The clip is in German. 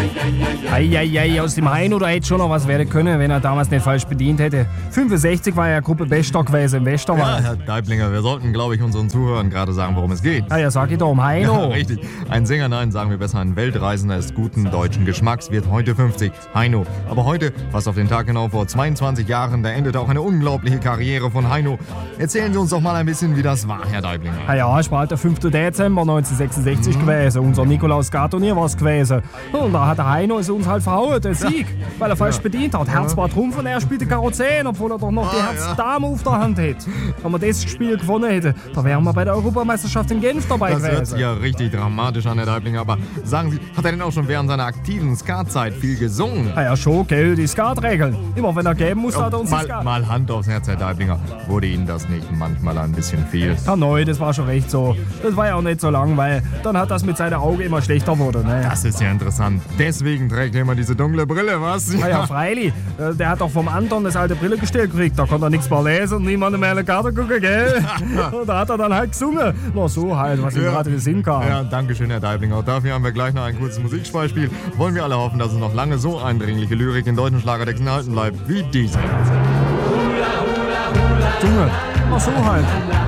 Eieiei, aus dem Heino, da hätte schon noch was werden können, wenn er damals nicht falsch bedient hätte. 65 war ja Gruppe Bester gewesen im Ja, Westerwald. Herr Deiblinger, wir sollten, glaube ich, unseren Zuhörern gerade sagen, worum es geht. Ja, sag ich doch, um Ja, Heino. richtig. Ein Sänger, nein, sagen wir besser, ein Weltreisender ist guten deutschen Geschmacks, wird heute 50. Heino. Aber heute, fast auf den Tag genau vor 22 Jahren, da endete auch eine unglaubliche Karriere von Heino. Erzählen Sie uns doch mal ein bisschen, wie das war, Herr Deiblinger. Ja, es war halt der 5. Dezember 1966 gewesen. Unser Nikolaus Gartonier war es gewesen. Und da hat der Heino es uns halt verhauen, der Sieg, weil er falsch bedient hat. Herz war Trumpf und er spielte Karo 10, obwohl er doch noch die Herz-Dame auf der Hand hätte. Wenn wir das Spiel gewonnen hätte, da wären wir bei der Europameisterschaft in Genf dabei Das hört gewesen. sich ja richtig dramatisch an, Herr Deiblinger. Aber sagen Sie, hat er denn auch schon während seiner aktiven Skatzeit viel gesungen? Ja, schon, gell, die Skatregeln. Immer wenn er geben muss, hat er uns die Skat. Mal Hand aufs Herz, Herr Deiblinger. Wurde Ihnen das nicht manchmal ein bisschen viel? Ja, neu, das war schon recht so. Das war ja auch nicht so lang, weil dann hat das mit seinem Auge immer schlechter geworden. Ne? Das ist ja interessant. Deswegen trägt er immer diese dunkle Brille, was? Ja, freilich. Der hat doch vom Anton das alte Brille gestellt gekriegt. Da konnte er nichts mehr lesen und niemand mehr in die Karte gucken, gell? Und da hat er dann halt gesungen. Na so halt, was ihm gerade in den Sinn kam. Ja, danke schön, Herr Deiblinger. Auch dafür haben wir gleich noch ein kurzes Musikspiel. Wollen wir alle hoffen, dass es noch lange so eindringliche Lyrik in deutschen Schlagertexten erhalten bleibt wie diese. Junge, na so halt.